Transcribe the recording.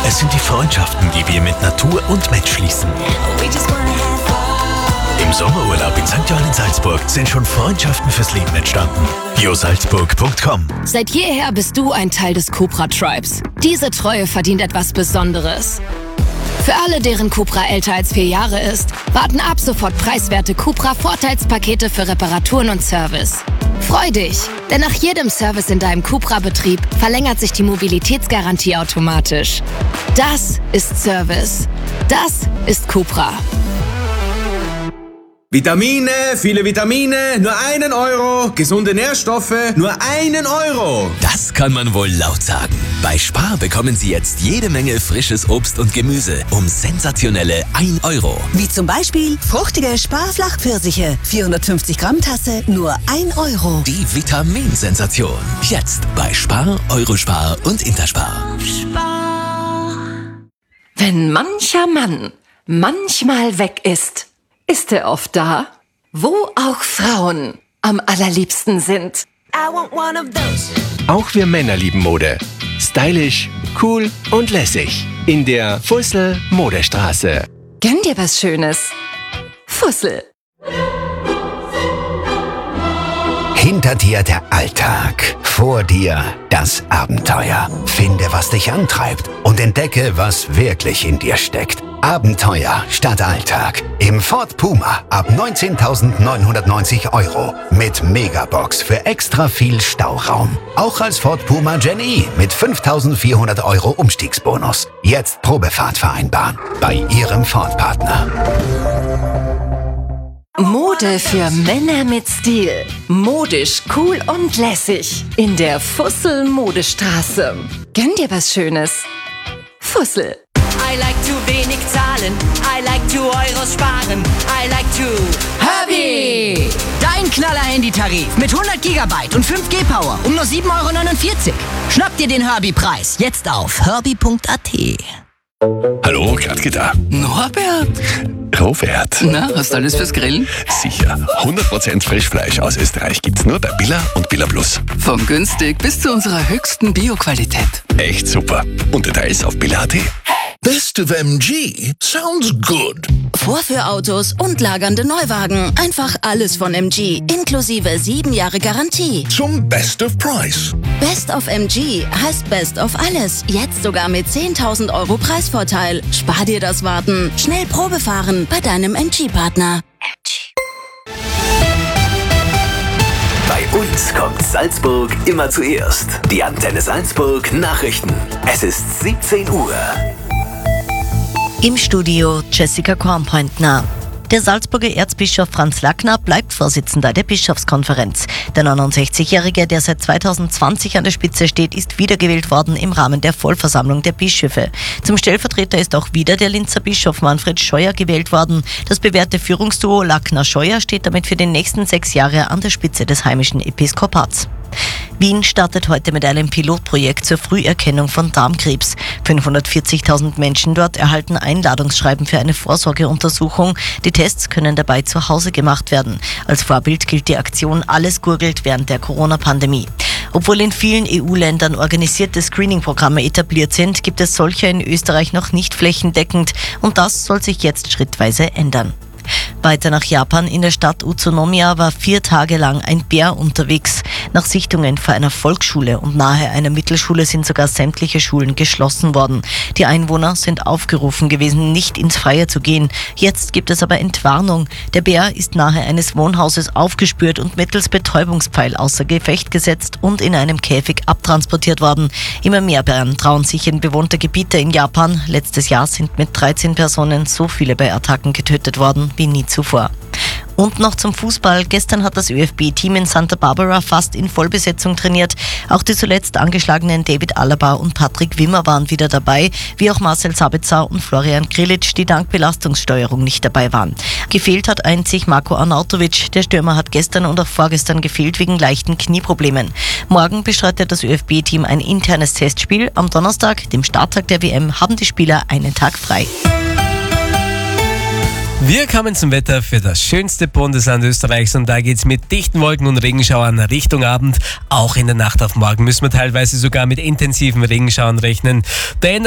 Es sind die Freundschaften, die wir mit Natur und Mensch schließen. Im Sommerurlaub in St. Johann in Salzburg sind schon Freundschaften fürs Leben entstanden. biosalzburg.com. Seit jeher bist du ein Teil des Cupra Tribes. Diese Treue verdient etwas Besonderes. Für alle, deren Cupra älter als 4 Jahre ist, warten ab sofort preiswerte Cupra-Vorteilspakete für Reparaturen und Service. Freu dich, denn nach jedem Service in deinem Cupra-Betrieb verlängert sich die Mobilitätsgarantie automatisch. Das ist Service. Das ist Cupra. Vitamine, viele Vitamine, nur 1 Euro. Gesunde Nährstoffe, nur 1 Euro. Das kann man wohl laut sagen. Bei Spar bekommen Sie jetzt jede Menge frisches Obst und Gemüse um sensationelle 1 Euro. Wie zum Beispiel fruchtige Spar-Flachpfirsiche, 450 Gramm Tasse, nur 1 Euro. Die Vitaminsensation. Jetzt bei Spar, Eurospar und Interspar. Wenn mancher Mann manchmal weg ist, ist er oft da, wo auch Frauen am allerliebsten sind. Auch wir Männer lieben Mode. Stylisch, cool und lässig. In der Fussel Modestraße. Gönn dir was Schönes. Fussel. Hinter dir der Alltag, vor dir das Abenteuer. Finde, was dich antreibt und entdecke, was wirklich in dir steckt. Abenteuer statt Alltag. Im Ford Puma ab 19.990 Euro. Mit Megabox für extra viel Stauraum. Auch als Ford Puma Gen E mit 5.400 Euro Umstiegsbonus. Jetzt Probefahrt vereinbaren. Bei Ihrem Ford-Partner. Mode für Männer mit Stil. Modisch, cool und lässig. In der Fussel Modestraße. Gönn dir was Schönes. Fussel. I like to wenig zahlen, I like to Euros sparen, I like to... Herbie! Dein Knaller-Handy-Tarif mit 100 GB und 5G-Power um nur 7,49 Euro. Schnapp dir den Herbie-Preis jetzt auf herbie.at. Hallo, Gladke da. Norbert? Robert. Na, hast du alles fürs Grillen? Sicher. 100% Frischfleisch aus Österreich gibt's nur bei Billa und Billa Plus. Von günstig bis zu unserer höchsten Bio-Qualität. Echt super. Und Details auf billa.at. Best of MG sounds good. Vorführautos und lagernde Neuwagen. Einfach alles von MG. Inklusive 7 Jahre Garantie. Zum Best of Price. Best of MG heißt Best of alles. Jetzt sogar mit 10.000 Euro Preisvorteil. Spar dir das Warten. Schnell Probe fahren bei deinem MG-Partner. Bei uns kommt Salzburg immer zuerst. Die Antenne Salzburg Nachrichten. Es ist 17 Uhr. Im Studio Jessica Kornpointner. Der Salzburger Erzbischof Franz Lackner bleibt Vorsitzender der Bischofskonferenz. Der 69-Jährige, der seit 2020 an der Spitze steht, ist wiedergewählt worden im Rahmen der Vollversammlung der Bischöfe. Zum Stellvertreter ist auch wieder der Linzer Bischof Manfred Scheuer gewählt worden. Das bewährte Führungsduo Lackner-Scheuer steht damit für die nächsten 6 Jahre an der Spitze des heimischen Episkopats. Wien startet heute mit einem Pilotprojekt zur Früherkennung von Darmkrebs. 540.000 Menschen dort erhalten Einladungsschreiben für eine Vorsorgeuntersuchung. Die Tests können dabei zu Hause gemacht werden. Als Vorbild gilt die Aktion Alles gurgelt während der Corona-Pandemie. Obwohl in vielen EU-Ländern organisierte Screening-Programme etabliert sind, gibt es solche in Österreich noch nicht flächendeckend und das soll sich jetzt schrittweise ändern. Weiter nach Japan. In der Stadt Utsunomiya war 4 Tage lang ein Bär unterwegs. Nach Sichtungen vor einer Volksschule und nahe einer Mittelschule sind sogar sämtliche Schulen geschlossen worden. Die Einwohner sind aufgerufen gewesen, nicht ins Freie zu gehen. Jetzt gibt es aber Entwarnung. Der Bär ist nahe eines Wohnhauses aufgespürt und mittels Betäubungspfeil außer Gefecht gesetzt und in einem Käfig abtransportiert worden. Immer mehr Bären trauen sich in bewohnte Gebiete in Japan. Letztes Jahr sind mit 13 Personen so viele Bärattacken getötet worden wie nie zuvor. Und noch zum Fußball. Gestern hat das ÖFB-Team in Santa Barbara fast in Vollbesetzung trainiert. Auch die zuletzt angeschlagenen David Alaba und Patrick Wimmer waren wieder dabei, wie auch Marcel Sabitzer und Florian Grillitsch, die dank Belastungssteuerung nicht dabei waren. Gefehlt hat einzig Marko Arnautovic. Der Stürmer hat gestern und auch vorgestern gefehlt wegen leichten Knieproblemen. Morgen bestreitet das ÖFB-Team ein internes Testspiel. Am Donnerstag, dem Starttag der WM, haben die Spieler einen Tag frei. Wir kommen zum Wetter für das schönste Bundesland Österreichs und da geht's mit dichten Wolken und Regenschauern Richtung Abend. Auch in der Nacht auf morgen müssen wir teilweise sogar mit intensiven Regenschauern rechnen.